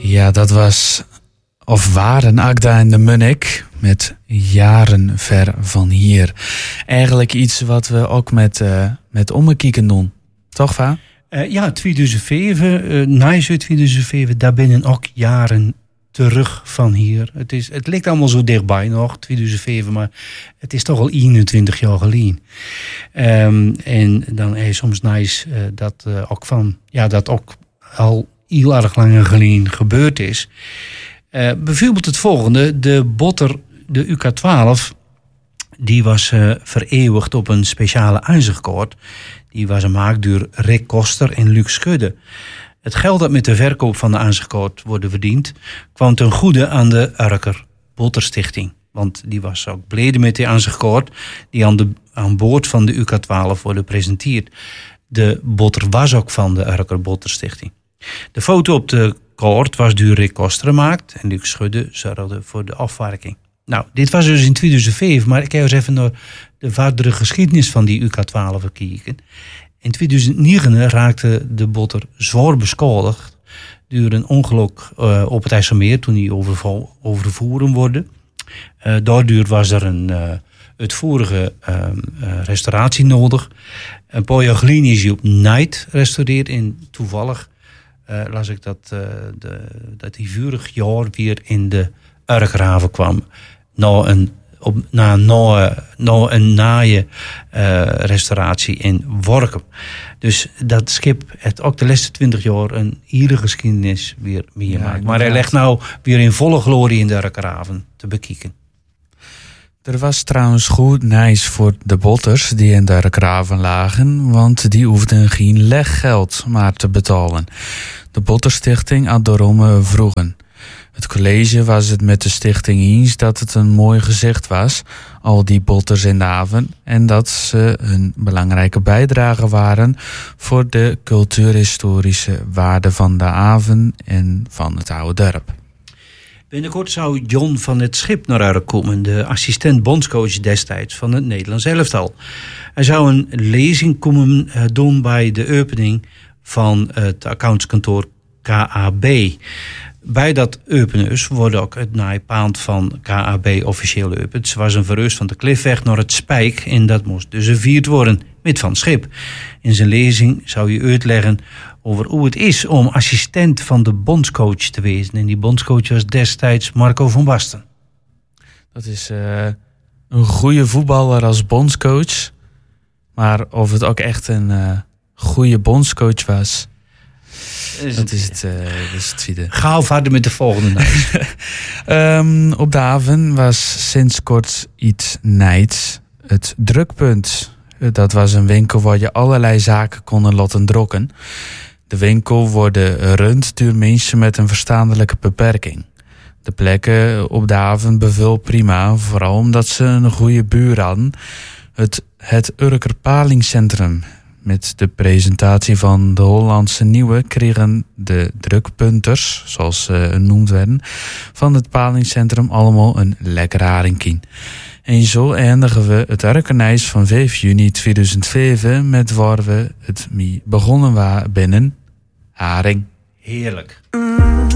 Ja, dat was of waren Agda en de Munnik met Jaren ver van hier. Eigenlijk iets wat we ook met ommekieken doen. Toch, Va? Ja, 2007, na 2007, daar binnen ook jaren terug van hier. Het lijkt allemaal zo dichtbij nog, 2007, maar het is toch al 21 jaar geleden. En dan is soms nice dat dat ook al heel erg lang geleden gebeurd is. Bijvoorbeeld het volgende, de botter, de UK12, die was vereeuwigd op een speciale ijzerkoord. Die was gemaakt door Rick Koster en Luc Schudde. Het geld dat met de verkoop van de ijzerkoord wordt verdiend, kwam ten goede aan de Urker Botterstichting. Want die was ook blij met die ijzerkoord die aan boord van de UK12 wordt gepresenteerd. De botter was ook van de Urker Botterstichting. De foto op de koord was door Rick Koster gemaakt en Luc Schudde zorgde voor de afwerking. Nou, dit was dus in 2007, maar ik ga eens even naar de verdere geschiedenis van die UK12 kijken. In 2009 raakte de botter zwaar beschadigd door een ongeluk op het IJsselmeer toen hij overvoeren worden. Daardoor was er een uitvoerige restauratie nodig. Een paar jaar geleden is hij op night gerestaureerd en toevallig las ik dat hij vorig jaar weer in de Urkhaven kwam. Na een naaie restauratie in Workum. Dus dat schip heeft ook de laatste 20 jaar een hele geschiedenis weer meegemaakt. Maar hij ligt nou weer in volle glorie in de Urkhaven te bekijken. Er was trouwens goed nice voor de botters die in de Urkhaven lagen, want die hoefden geen leggeld maar te betalen. De Botterstichting had daarom vroegen. Het college was het met de stichting eens dat het een mooi gezicht was, al die botters in de haven, en dat ze een belangrijke bijdrage waren voor de cultuurhistorische waarde van de haven en van het oude dorp. Binnenkort zou John van het Schip naar Urk komen, de assistent bondscoach destijds van het Nederlands elftal. Hij zou een lezing komen doen bij de opening van het accountskantoor KAB. Bij dat openus wordt ook het naaipaand van KAB officieel geopend. Het was een verhuis van de Klifweg naar het Spijk en dat moest dus gevierd worden met Van Schip. In zijn lezing zou je uitleggen over hoe het is om assistent van de bondscoach te wezen. En die bondscoach was destijds Marco van Basten. Dat is een goede voetballer als bondscoach. Maar of het ook echt een goede bondscoach was, dat is het tweede. Ga verder met de volgende. Op de haven was sinds kort iets nijds. Het drukpunt. Dat was een winkel waar je allerlei zaken kon laten drukken. De winkel wordt gerund door mensen met een verstandelijke beperking. De plekken op de haven bevul prima, vooral omdat ze een goede buur hadden. Het Urker Palingcentrum. Met de presentatie van de Hollandse Nieuwe kregen de drukpunters, zoals ze genoemd werden, van het Palingcentrum allemaal een lekker haringkie. En zo eindigen we het Urkernijs van 5 juni 2007 met waar we het mee begonnen waren binnen haring. Heerlijk.